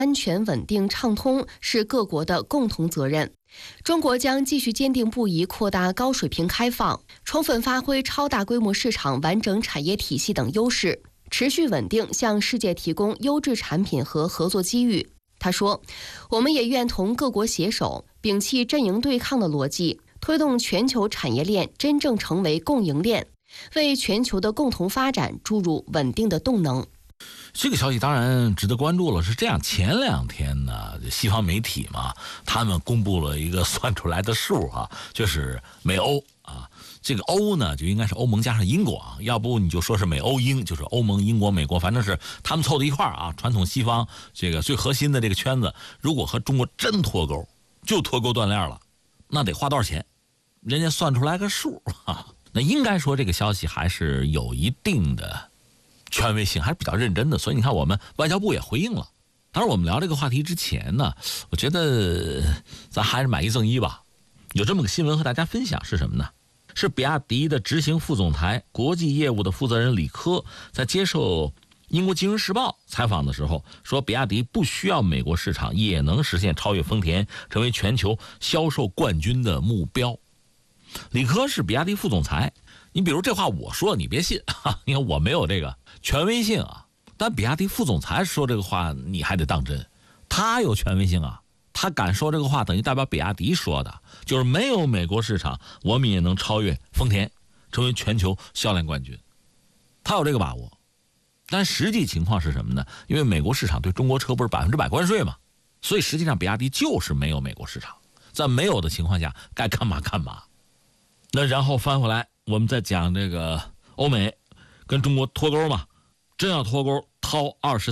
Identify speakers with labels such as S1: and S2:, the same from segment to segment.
S1: 安全稳定畅通是各国的共同责任。中国将继续坚定不移扩大高水平开放，充分发挥超大规模市场、完整产业体系等优势，持续稳定向世界提供优质产品和合作机遇。他说，我们也愿同各国携手，摒弃阵营对抗的逻辑，推动全球产业链真正成为共赢链，为全球的共同发展注入稳定的动能。
S2: 这个消息当然值得关注了。是这样，前2天呢，西方媒体嘛，他们公布了一个算出来的数啊，就是美欧啊，这个欧呢就应该是欧盟加上英国啊，要不你就说是美欧英，就是欧盟、英国、美国，反正是他们凑到一块儿啊。传统西方这个最核心的这个圈子，如果和中国真脱钩，就脱钩断链了，那得花多少钱？人家算出来个数啊。那应该说这个消息还是有一定的权威性，还是比较认真的，所以你看我们外交部也回应了。当然我们聊这个话题之前呢，我觉得咱还是买一赠一吧。有这么个新闻和大家分享，是什么呢？是比亚迪的执行副总裁、国际业务的负责人李科在接受英国金融时报采访的时候说，比亚迪不需要美国市场也能实现超越丰田，成为全球销售冠军的目标。李科是比亚迪副总裁，你比如这话我说你别信，你看我没有这个权威性啊，但比亚迪副总裁说这个话你还得当真，他有权威性啊，他敢说这个话等于代表比亚迪说的，就是没有美国市场我们也能超越丰田，成为全球销量冠军，他有这个把握。但实际情况是什么呢？因为美国市场对中国车不是100%关税嘛，所以实际上比亚迪就是没有美国市场，在没有的情况下该干嘛干嘛。那然后翻回来我们再讲这个欧美跟中国脱钩嘛，真要脱钩掏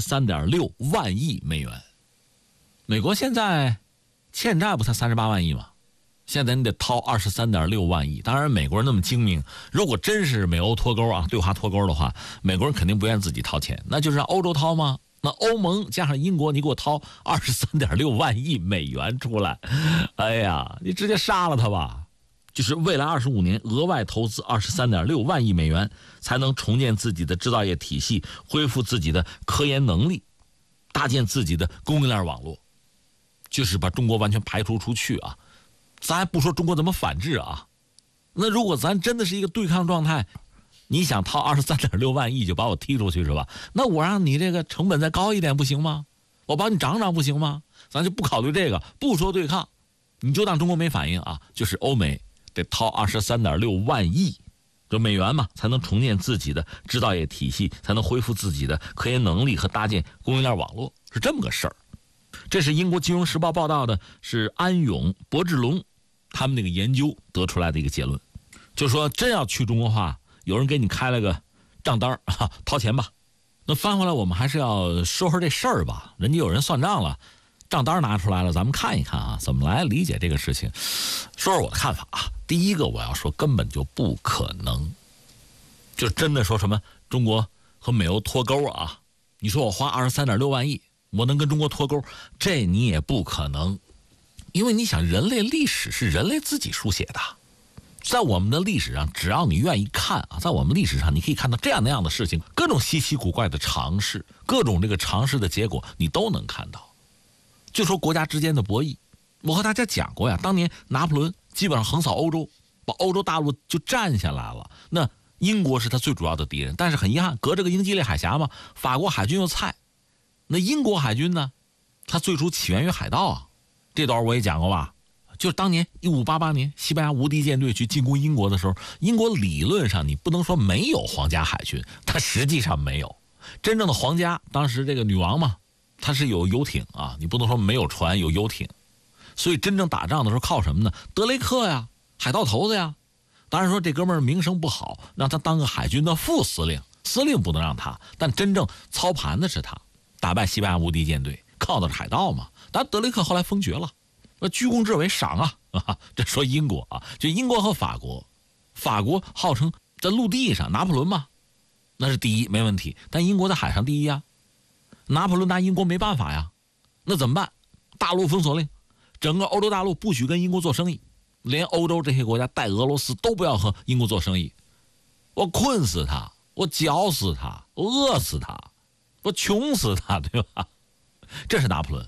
S2: 23.6万亿美元。美国现在欠债不才38万亿吗？现在你得掏23.6万亿。当然美国人那么精明，如果真是美欧脱钩啊，对华脱钩的话，美国人肯定不愿意自己掏钱，那就是让欧洲掏吗？那欧盟加上英国，你给我掏23.6万亿美元出来，哎呀，你直接杀了他吧。就是未来25年额外投资23.6万亿美元，才能重建自己的制造业体系，恢复自己的科研能力，搭建自己的供应链网络，就是把中国完全排除出去啊。咱还不说中国怎么反制啊，那如果咱真的是一个对抗状态，你想掏23.6万亿就把我踢出去是吧？那我让你这个成本再高一点不行吗？我帮你涨涨不行吗？咱就不考虑这个，不说对抗，你就当中国没反应啊。就是欧美得掏23.6万亿这美元嘛，才能重建自己的制造业体系，才能恢复自己的科研能力和搭建供应链网络，是这么个事儿。这是英国金融时报报道的，是安永、博智龙他们那个研究得出来的一个结论，就说真要去中国化，有人给你开了个账单掏钱吧。那翻回来我们还是要说说这事儿吧，人家有人算账了，账单拿出来了，咱们看一看啊，怎么来理解这个事情。说说我的看法啊，第一个我要说根本就不可能，就真的说什么中国和美欧脱钩啊，你说我花23.6万亿我能跟中国脱钩，这你也不可能。因为你想，人类历史是人类自己书写的，在我们的历史上，只要你愿意看啊，在我们历史上你可以看到这样那样的事情，各种稀奇古怪的常识，各种这个常识的结果你都能看到。就说国家之间的博弈，我和大家讲过呀，当年拿破仑基本上横扫欧洲，把欧洲大陆就占下来了，那英国是他最主要的敌人，但是很遗憾，隔着个英吉利海峡嘛，法国海军又菜，那英国海军呢，它最初起源于海盗啊，这段我也讲过吧，就是当年1588年西班牙无敌舰队去进攻英国的时候，英国理论上你不能说没有皇家海军，它实际上没有真正的皇家，当时这个女王嘛，它是有游艇啊，你不能说没有船有游艇，所以真正打仗的时候靠什么呢？德雷克呀，海盗头子呀。当然说这哥们儿名声不好，让他当个海军的副司令，司令不能让他，但真正操盘的是他，打败西班牙无敌舰队靠的是海盗嘛。但德雷克后来封爵了，居功至伟赏啊，这说英国啊，就英国和法国，法国号称在陆地上拿破仑嘛，那是第一没问题，但英国在海上第一啊，拿破仑拿英国没办法呀，那怎么办？大陆封锁令，整个欧洲大陆不许跟英国做生意，连欧洲这些国家带俄罗斯都不要和英国做生意，我困死他，我绞死他，我饿死他，我穷死他，对吧？ 这是拿破仑。